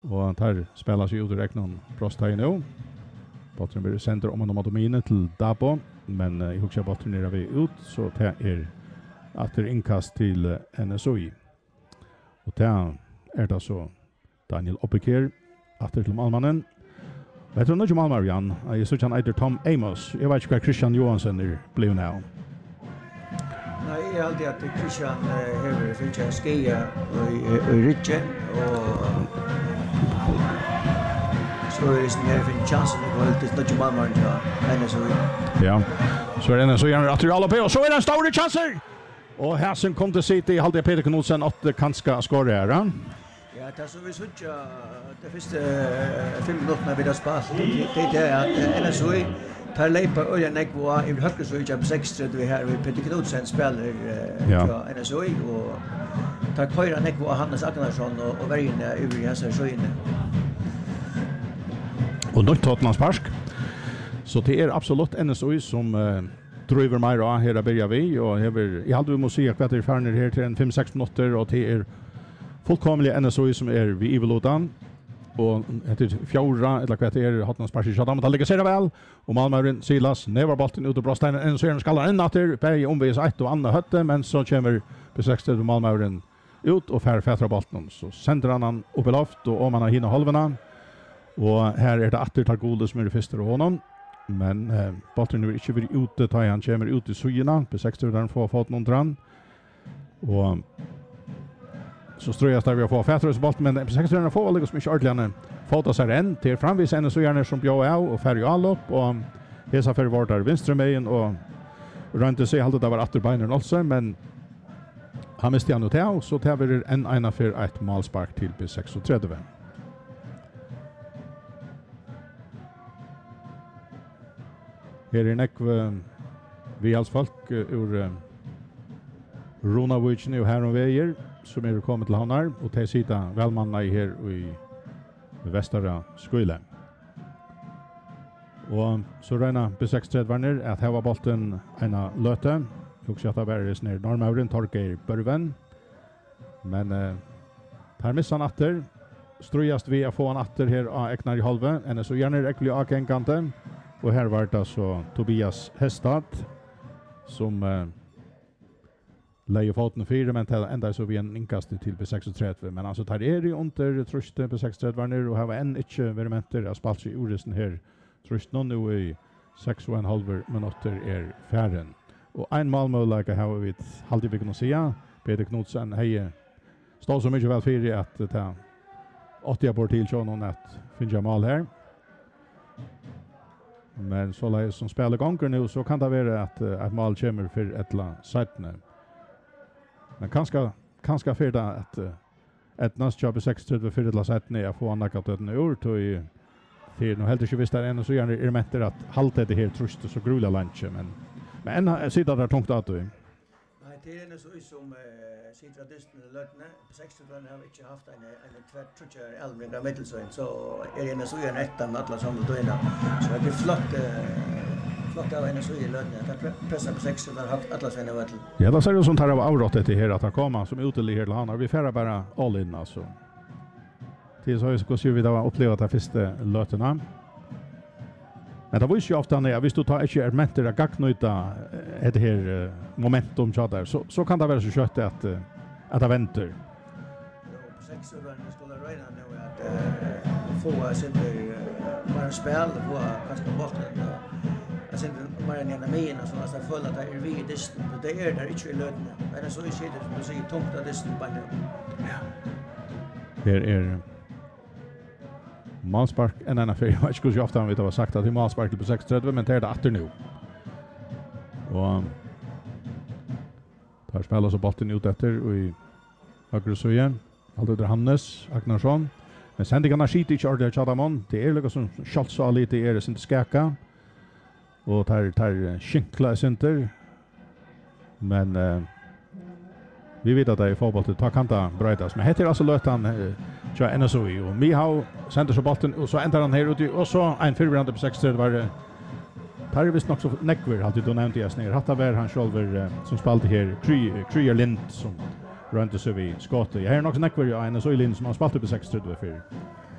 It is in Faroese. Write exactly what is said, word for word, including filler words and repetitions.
Och tar spelar sig ut direkt någon prosta nu. Bollen blir sänder om och mine till Dabo, men jag huskar bollen ner vi ut så det är åter inkast till N S O I. Och där är det så Daniel Oppeker åter till Malmannen. Vet du nog Malmar Jan? Jag såg han heter Tom Amos. Jag vet inte vad Christian Johansson är blev nu. Nej, jag alltid att Christian har finns en skia och Richard och så är det mer för chansen att gå till Dutch Malmar än så. Ja. Så är det så gärna att alla på och så är det en stor chanser. Och här sen kom det sitta i halde Peter Knudsen att kanske skåra. Ja, det så vi såg det första fem minuterna vid det spelet. Det är att N S O I tar leipa ölen ekva i högre så jag på sex vi här vi Peter Knudsen spelar ja N S O I och tar köra ekva Hannes Agnarsson och och vägen över i hans så inne. Och då Tottenhams Park. Så det är absolut N S O I som uh, driver mig då här börjar vi och har i allt vi måste se att det är färner här till en fem sex minuter och det är fullkomligt N S O I som är vi Evolutan och heter fjärra eller vad det är Tottenhams Park så de ligger sig väl och Malmö Silas never bollen ut och Brostein en så en skallar en åter på omvägs ett och andra hötte men så kommer på sextio och Malmö ut och fär fätra bollen så sänder han upp i loft och om han har hinna halvorna. Och här är det åter tar Golde som är det första honom. Men eh, bollen är inte vill ute tar han kommer ut i sujorna på sextio där han får fått någon dran. Och så ströjas där vi får Fätros bollen men på sextio där får liksom inte ordentligt fota sig än till framvis en så gärna som bjöd av och färg all upp och hesa för vart där vänstra mejen och runt sig hade det var åter beinen också men han miste han och så tar vi en ena för ett målspark till på sextio. Här är nekv vi alls folk ur uh, Runavic nu här och väger som är kommit till Hanar och till sida välmanna i här i västra Skule. Och så räna på sextio vänner att här var bollen ena löte. Och så att det var ner Normauren Torgeir Börven. Men uh, här missar han åter. Strujast vi att få han åter här av Eknar i halva. En är så gärna räcklig av kanten. Och här var det så Tobias Hestad som uh, lägger foten fyra men ända så vi en inkast till på sextio men alltså tar er i under truste på sextio var nu och har en inte verimenter att spalt sig orisen här trust någon nu i sex och en halv minuter är färden och en målmöjlighet har vi halvt vi kan säga Peter Knudsen hej står så mycket väl för att ta åttio på till så någon att finna mål här. Men så länge som spelar gånger nu så kan det vara att uh, ett mål kommer för ett la sättne. Men kanske kanske för det att uh, ett nästa jobb sextio för ett la sättne jag får annat att det nu ord och i till nu helt inte visst där ännu så gärna är mätter att halta det här trust så grula lunch men men än sitter där tungt att du. Nej, det är så som sitter distan lötne på sextio har vi inte haft en en tvärt trutcher Elmringa Middelsöin så är det så en ettan alla som då innan så det är flott flott av en så i lötne att pressa på sextio där har alla sina väl. Ja, då ser det som tar av avrådet det här att han kommer som uteliggare till han vi färra bara all in alltså. Till så ska vi då uppleva att första lötena. Men det var ju ofta när visst du tar inte är mätter att gacknöta det här momentum så där så så kan det vara så kött att att det väntar. På sex år när skulle räna nu att få sin bara spel på kanske bollen. Jag sen bara en med och så att jag följer att det är vi distan det är där inte i lötne. Men så är det som du säger tungt att distan på nu. Ja. Det är Malspark en annan för jag skulle ju ofta vet vad sagt att det Malspark på sextio men det är det åter nu. Och där spelar så bollen ut efter och i höger så igen. Alltså där Hannes Agnarsson. Men sen det kan skita i Charlie Chadamon. Det är liksom skott så lite är det inte skäcka. Och tar tar skinkla center. Men uh, vi vet att det är fotboll till ta kanta brötas men heter alltså lötan uh, så N S O I och Mihau sänder så bollen och så ändrar han här ute och så en förbrände på sextio var det tar visst nog så Neckver alltid då nämnde jag snär hatta var han själver uh, som spelade här Kryer Lind som runt så vi skott. Jag har nog Neckver ja N S O I Lind som har spelat på sextio för